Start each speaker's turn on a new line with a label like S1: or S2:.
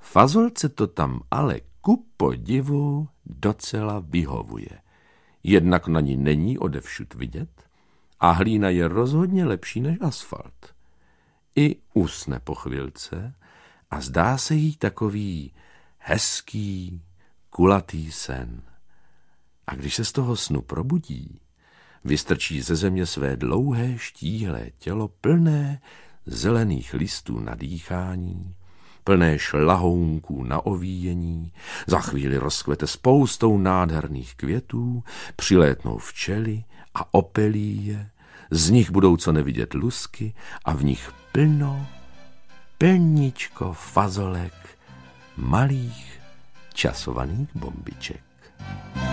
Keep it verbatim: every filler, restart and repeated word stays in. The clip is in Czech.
S1: Fazolce to tam ale ku podivu docela vyhovuje. Jednak na ní není odevšud vidět a hlína je rozhodně lepší než asfalt. I usne po chvilce a zdá se jí takový hezký, kulatý sen. A když se z toho snu probudí, vystrčí ze země své dlouhé štíhlé tělo plné zelených listů na dýchání, plné šlahounků na ovíjení, za chvíli rozkvete spoustou nádherných květů, přilétnou včely a opelí je, z nich budou co nevidět lusky a v nich plno, plničko fazolek, malých časovaných bombiček.